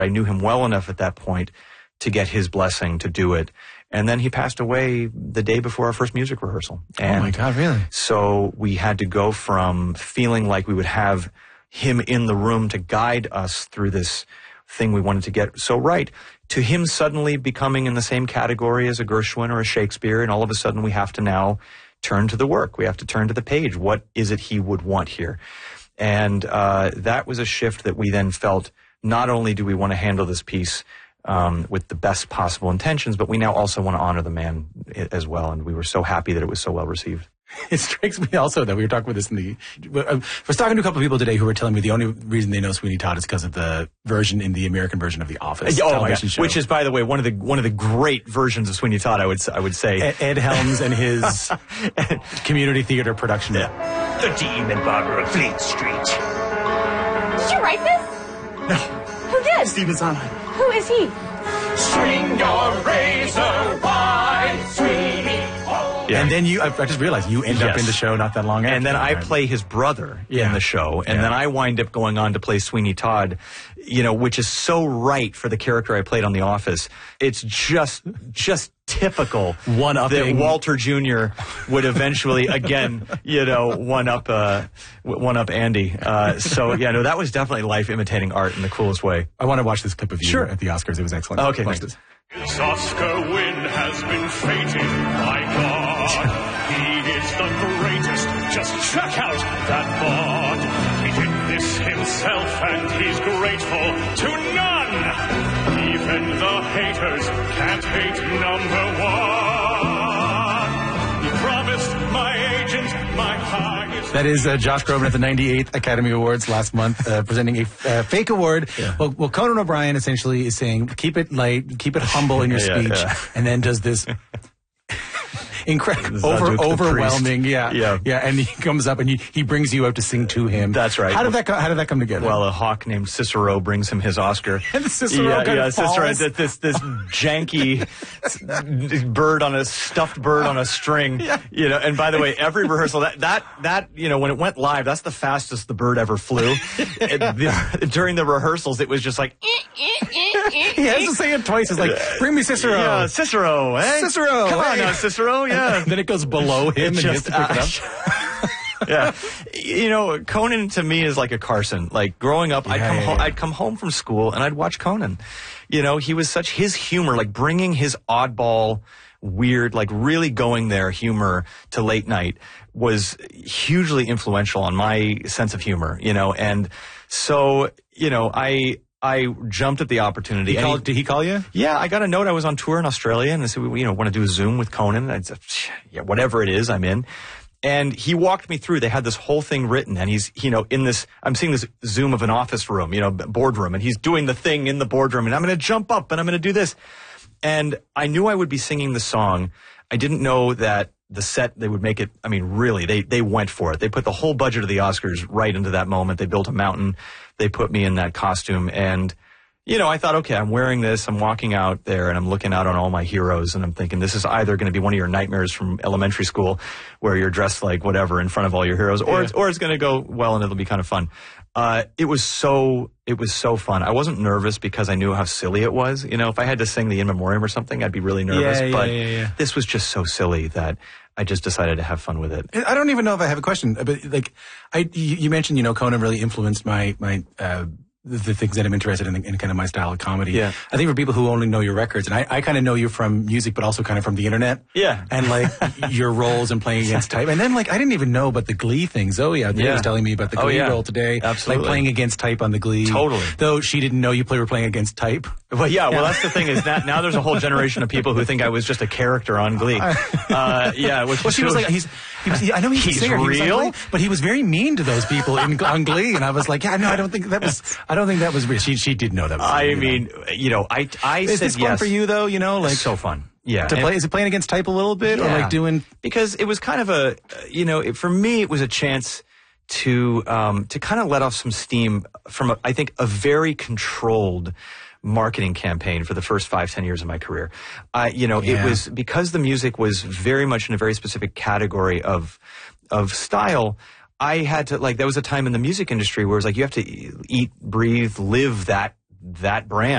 I knew him well enough at that point to get his blessing to do it. And then he passed away the day before our first music rehearsal. And oh my God, really? So we had to go from feeling like we would have him in the room to guide us through this thing we wanted to get so right, to him suddenly becoming in the same category as a Gershwin or a Shakespeare, and all of a sudden we have to now turn to the work. We have to turn to the page. What is it he would want here? And that was a shift that we then felt, not only do we want to handle this piece with the best possible intentions, but we now also want to honor the man as well, and we were so happy that it was so well received. It strikes me also that we were talking about this I was talking to a couple of people today who were telling me the only reason they know Sweeney Todd is because of the American version of The Office television show. Which is, by the way, one of the great versions of Sweeney Todd, I would say. Ed Helms and his community theater production. Yeah. The Demon Barber of Fleet Street. Did you write this? No. Who did? Stephen Sondheim. Who is he? Swing your razor wide, Sweeney. Yeah. And then I just realized you end up in the show not that long after. And then I play his brother in the show. And then I wind up going on to play Sweeney Todd, which is so right for the character I played on The Office. It's just typical that Walter Jr. would eventually, again, one up Andy. That was definitely life imitating art in the coolest way. I want to watch this clip of you at the Oscars. It was excellent. Okay, watch this. His Oscar win has been fated by God. He is the greatest. Just check out that bod. He did this himself and he's grateful to none. Even the haters can't hate number one. He promised my agent my highest. That is Josh Groban at the 98th Academy Awards last month, presenting a fake award. Yeah. Well, Conan O'Brien essentially is saying, keep it light, keep it humble in your speech, and then does this incredible, overwhelming, and he comes up and he brings you out to sing to him. That's right. How did that come together? Well, a hawk named Cicero brings him his Oscar. And Cicero Cicero, this janky stuffed bird on a string. And by the way, every rehearsal that when it went live, that's the fastest the bird ever flew. During the rehearsals, it was just like he has to say it twice. It's like, bring me Cicero. Yeah, Cicero, eh? Cicero, come on now, Cicero. Yeah. Then it goes below him and he has to pick it up. Yeah. Conan to me is like a Carson. Like growing up, I'd come home from school and I'd watch Conan. He was his humor, like bringing his oddball, weird, like really going there humor to late night was hugely influential on my sense of humor, and so, I jumped at the opportunity. Did he call you? Yeah, I got a note. I was on tour in Australia, and they said, want to do a Zoom with Conan? I said, whatever it is, I'm in. And he walked me through. They had this whole thing written, and he's, in this, I'm seeing this Zoom of an office room, boardroom, and he's doing the thing in the boardroom, and I'm going to jump up, and I'm going to do this. And I knew I would be singing the song. I didn't know that the set, they would make it, really, they went for it. They put the whole budget of the Oscars right into that moment. They built a mountain. They put me in that costume. And, I thought, okay, I'm wearing this. I'm walking out there and I'm looking out on all my heroes. And I'm thinking, this is either going to be one of your nightmares from elementary school where you're dressed like whatever in front of all your heroes, or it's going to go well and it'll be kind of fun. It was so fun. I wasn't nervous because I knew how silly it was. If I had to sing the In Memoriam or something, I'd be really nervous. This was just so silly that I just decided to have fun with it. I don't even know if I have a question, but you mentioned, Conan really influenced my the things that I'm interested in kind of my style of comedy. Yeah. I think for people who only know your records, and I kind of know you from music, but also kind of from the internet. Yeah. And your roles and playing against type. And then I didn't even know about the Glee thing. Zoe out there was telling me about the Glee role today. Absolutely. Playing against type on the Glee. Totally. Though she didn't know you were playing against type. Well, that's the thing is that now there's a whole generation of people who think I was just a character on Glee. She was like, I know he's a singer. Real? But he was very mean to those people on Glee. And I was like, I don't think that was real. She did know that was real. I is said this fun for you though? It's so fun. Yeah. To play, is it playing against type a little bit or doing? Because it was kind of for me, it was a chance to kind of let off some steam from I think a very controlled marketing campaign for the first 5-10 years of my career. It was because the music was very much in a very specific category of style. I had to there was a time in the music industry where it was like you have to eat, breathe, live that brand.